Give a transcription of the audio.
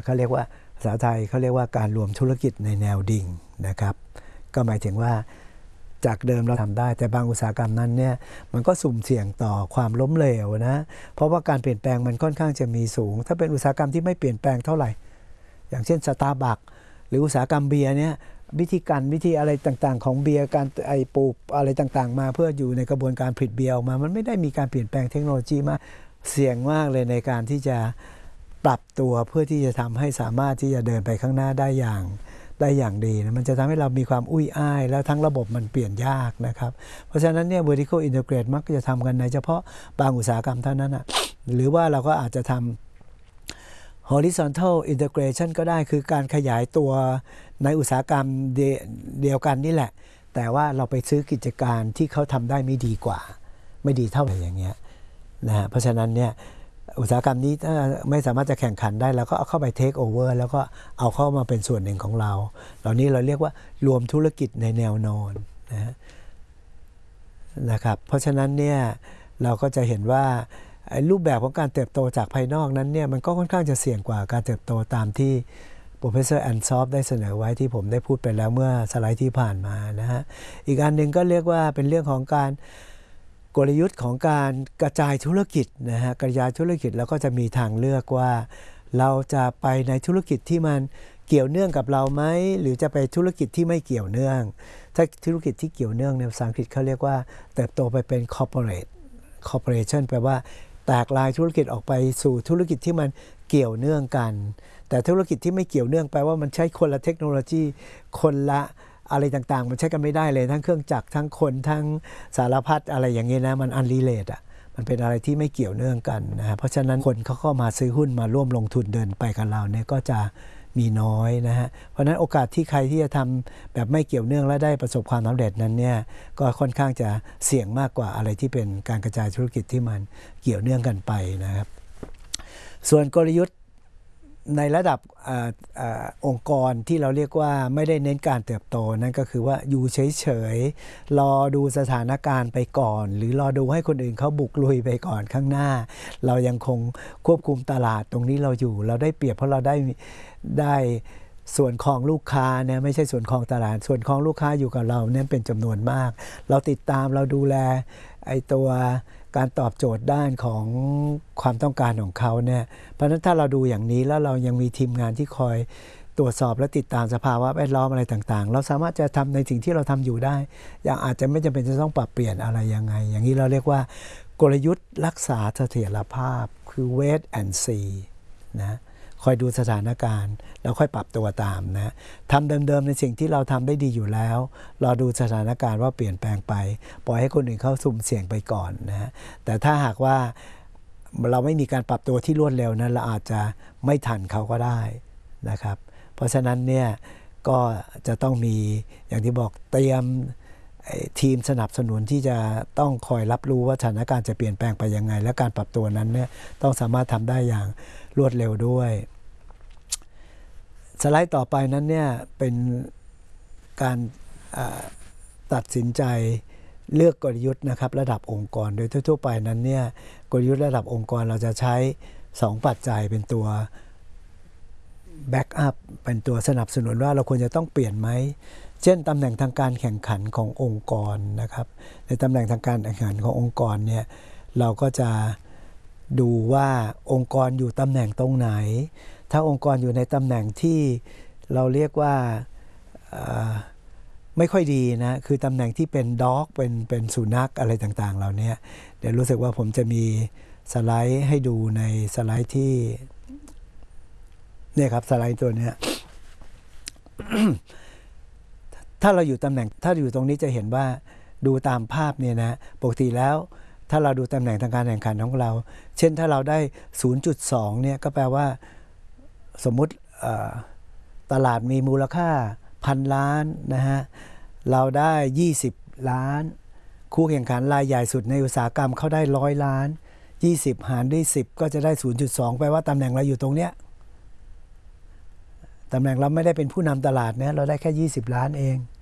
เขาเรียกว่าภาษาไทยเขาเรียกว่าการรวมธุรกิจในแนวดิ่งนะครับก็หมายถึงว่าจากเดิมเราทำได้แต่บางอุตสาหกรรมนั้นเนี่ยมันก็สุ่มเสี่ยงต่อความล้มเหลวนะเพราะว่าการเปลี่ยนแปลงมันค่อนข้างจะมีสูงถ้าเป็นอุตสาหกรรมที่ไม่เปลี่ยนแปลงเท่าไหร่อย่างเช่นสตาร์บัคหรืออุตสาหกรรมเบียร์เนี่ยวิธีอะไรต่างๆของเบียร์การปลูกอะไรต่างๆมาเพื่ออยู่ในกระบวนการผลิตเบียร์ออกมามันไม่ได้มีการเปลี่ยนแปลงเทคโนโลยีมากเสี่ยงมากเลยในการที่จะปรับตัวเพื่อที่จะทำให้สามารถที่จะเดินไปข้างหน้าได้อย่างดีนะมันจะทำให้เรามีความอุ้ยอ้ายแล้วทั้งระบบมันเปลี่ยนยากนะครับเพราะฉะนั้นเนี่ย vertical integrate มักจะทำกันในเฉพาะบางอุตสาหกรรมเท่านั้นนะหรือว่าเราก็อาจจะทำ horizontal integration ก็ได้คือการขยายตัวในอุตสาหกรรมเดียวกันนี่แหละแต่ว่าเราไปซื้อกิจการที่เขาทำได้ไม่ดีกว่าไม่ดีเท่าไหร่อย่างเงี้ยนะฮะเพราะฉะนั้นเนี่ยอุตสาหกรรมนี้ถ้าไม่สามารถจะแข่งขันได้เราก็เอาเข้าไป take over แล้วก็เอาเข้ามาเป็นส่วนหนึ่งของเราเหล่านี้เราเรียกว่ารวมธุรกิจในแนวนอนนะครับเพราะฉะนั้นเนี่ยเราก็จะเห็นว่ารูปแบบของการเติบโตจากภายนอกนั้นเนี่ยมันก็ค่อนข้างจะเสี่ยงกว่าการเติบโตตามที่ Professor Ansoff ได้เสนอไว้ที่ผมได้พูดไปแล้วเมื่อสไลด์ที่ผ่านมานะฮะอีกอันหนึ่งก็เรียกว่าเป็นเรื่องของการกลยุทธ์ของการกระจายธุรกิจนะฮะกระจายธุรกิจแล้วก็จะมีทางเลือกว่าเราจะไปในธุรกิจที่มันเกี่ยวเนื่องกับเราไหมหรือจะไปธุรกิจที่ไม่เกี่ยวเนื่องถ้าธุรกิจที่เกี่ยวเนื่องในภาษาอังกฤษเขาเรียกว่าเติบโตไปเป็น corporation แปลว่าแตกลายธุรกิจออกไปสู่ธุรกิจที่มันเกี่ยวเนื่องกันแต่ธุรกิจที่ไม่เกี่ยวเนื่องแปลว่ามันใช้คนละเทคโนโลยีคนละอะไรต่างๆมันใช้กันไม่ได้เลยทั้งเครื่องจักรทั้งคนทั้งสารพัดอะไรอย่างนี้นะมันอันรีเลทอ่ะมันเป็นอะไรที่ไม่เกี่ยวเนื่องกันนะเพราะฉะนั้นคนเขาก็มาซื้อหุ้นมาร่วมลงทุนเดินไปกับเราเนี่ยก็จะมีน้อยนะฮะเพราะฉะนั้นโอกาสที่ใครที่จะทำแบบไม่เกี่ยวเนื่องและได้ประสบความสำเร็จนั้นเนี่ยก็ค่อนข้างจะเสี่ยงมากกว่าอะไรที่เป็นการกระจายธุรกิจที่มันเกี่ยวเนื่องกันไปนะครับส่วนกลยุทธ์ในระดับองค์กรที่เราเรียกว่าไม่ได้เน้นการเติบโตนั่นก็คือว่าอยู่เฉยๆรอดูสถานการณ์ไปก่อนหรือรอดูให้คนอื่นเขาบุกลุยไปก่อนข้างหน้าเรายังคงควบคุมตลาดตรงนี้เราอยู่เราได้เปรียบเพราะเราได้ส่วนของลูกค้าเนี่ยไม่ใช่ส่วนของตลาดส่วนของลูกค้าอยู่กับเราเนี่ยเป็นจำนวนมากเราติดตามเราดูแลไอ้ตัวการตอบโจทย์ด้านของความต้องการของเขาเนี่ยเพราะฉะนั้นถ้าเราดูอย่างนี้แล้วเรายังมีทีมงานที่คอยตรวจสอบและติดตามสภาวะแวดล้อมอะไรต่างๆเราสามารถจะทำในสิ่งที่เราทำอยู่ได้อย่างอาจจะไม่จำเป็นจะต้องปรับเปลี่ยนอะไรยังไงอย่างนี้เราเรียกว่ากลยุทธ์รักษาเสถียรภาพคือ wait and see นะคอยดูสถานการณ์แล้วค่อยปรับตัวตามนะทำเดิมๆในสิ่งที่เราทำได้ดีอยู่แล้วรอดูสถานการณ์ว่าเปลี่ยนแปลงไปปล่อยให้คนอื่นเขาสุ่มเสี่ยงไปก่อนนะแต่ถ้าหากว่าเราไม่มีการปรับตัวที่รวดเร็วนั้นเราอาจจะไม่ทันเขาก็ได้นะครับเพราะฉะนั้นเนี่ยก็จะต้องมีอย่างที่บอกเตรียมทีมสนับสนุนที่จะต้องคอยรับรู้ว่าสถานการณ์จะเปลี่ยนแปลงไปยังไงและการปรับตัวนั้นเนี่ยต้องสามารถทำได้อย่างรวดเร็วด้วยสไลด์ต่อไปนั้นเนี่ยเป็นการตัดสินใจเลือกกลยุทธ์นะครับระดับองค์กรโดยทั่วไปนั้นเนี่ยกลยุทธ์ระดับองค์กรเราจะใช้2ปัจจัยเป็นตัวแบ็กอัพเป็นตัวสนับสนุนว่าเราควรจะต้องเปลี่ยนไหมเช่นตำแหน่งทางการแข่งขันขององค์กรนะครับในตำแหน่งทางการแข่งขันขององค์กรเนี่ยเราก็จะดูว่าองค์กรอยู่ตำแหน่งตรงไหนถ้าองค์กรอยู่ในตำแหน่งที่เราเรียกว่าไม่ค่อยดีนะคือตำแหน่งที่เป็นด็อกเป็นสุนัขอะไรต่างๆเราเนี่ยเดี๋ยวรู้สึกว่าผมจะมีสไลด์ให้ดูในสไลด์ที่เนี่ยครับสไลด์ตัวเนี้ย ถ้าเราอยู่ตำแหน่งถ้าอยู่ตรงนี้จะเห็นว่าดูตามภาพเนี่ยนะปกติแล้วถ้าเราดูตำแหน่งทางการแข่งขันของเราเช่นถ้าเราได้ 0.2 เนี่ยก็แปลว่าสมมุติตลาดมีมูลค่า1,000 ล้านนะฮะเราได้20 ล้านคู่แข่งขันรายใหญ่สุดในอุตสาหกรรมเขาได้100 ล้าน20หารด้วย10ก็จะได้ 0.2 แปลว่าตำแหน่งเราอยู่ตรงเนี้ยตำแหน่งเราไม่ได้เป็นผู้นำตลาดนะเราได้แค่20 ล้านเอง